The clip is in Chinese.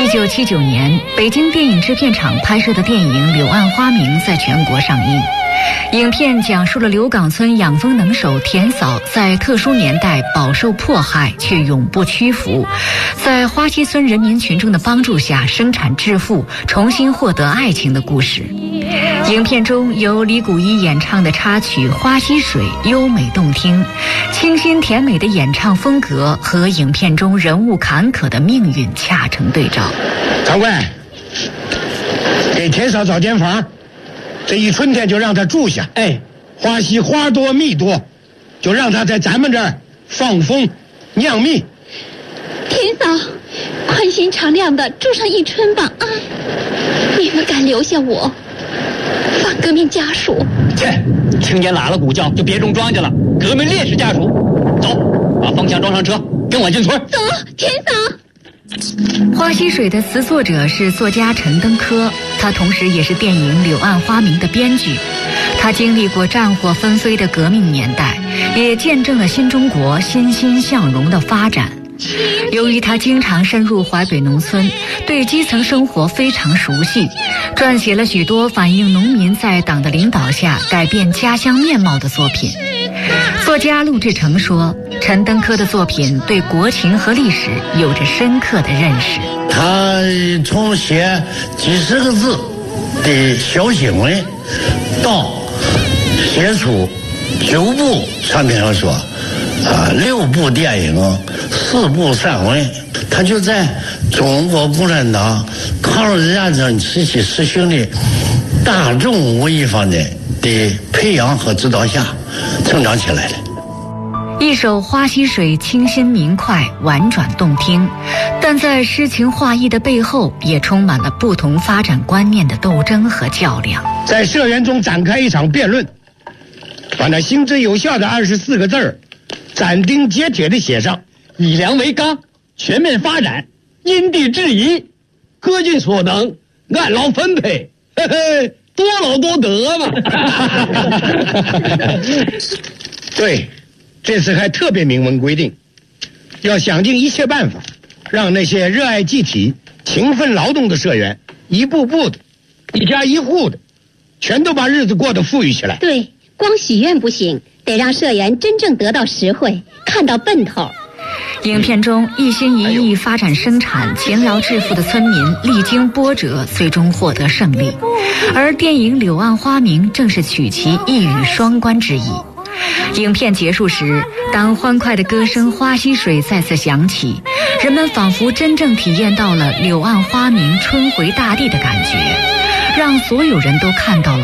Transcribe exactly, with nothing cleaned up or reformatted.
九七九年，北京电影制片厂拍摄的电影《柳暗花明》在全国上映。影片讲述了刘岗村养蜂能手田嫂在特殊年代饱受迫害却永不屈服，在花溪村人民群众的帮助下生产致富，重新获得爱情的故事。影片中由李谷一演唱的插曲《花溪水》优美动听，清新甜美的演唱风格和影片中人物坎坷的命运恰成对照。 长官，给田嫂找间房，这一春天就让她住下。哎，花溪花多蜜多，就让她在咱们这儿放蜂酿蜜。 田嫂，宽心敞亮的住上一春吧啊！你们敢留下我，反革命家属。 切，听见喇喇鼓叫就别种庄稼了，革命烈士家属。走，把方向装上车，跟我进村。 走，田嫂。 花溪水的词作者是作家陈登科，他同时也是电影《柳暗花明》的编剧。他经历过战火纷飞的革命年代，也见证了新中国欣欣向荣的发展。由于他经常深入淮北农村，对基层生活非常熟悉，撰写了许多反映农民在党的领导下改变家乡面貌的作品。作家陆志成说，陈登科的作品对国情和历史有着深刻的认识。 他从写几十个字的小新闻，到写出九部长篇小说，啊，六部电影，四部散文，他就在中国共产党抗日战争时期实行的大众文艺方面的培养和指导下成长起来了。 一首《花溪水》清新明快，婉转动听，但在诗情画意的背后，也充满了不同发展观念的斗争和较量。 在社员中展开一场辩论，把那行之有效的二十四个字儿斩钉截铁地写上： 以粮为纲，全面发展，因地制宜，各尽所能，按劳分配，嘿嘿，多劳多得嘛。 对，这次还特别明文规定，要想尽一切办法，让那些热爱集体、勤奋劳动的社员，一步步的、一家一户的，全都把日子过得富裕起来。 对，光许愿不行，得让社员真正得到实惠，看到奔头。 影片中一心一意发展生产、勤劳致富的村民历经波折，最终获得胜利。而电影《柳暗花明》正是取其一语双关之意。影片结束时，当欢快的歌声《花溪水》再次响起，人们仿佛真正体验到了柳暗花明、春回大地的感觉，让所有人都看到了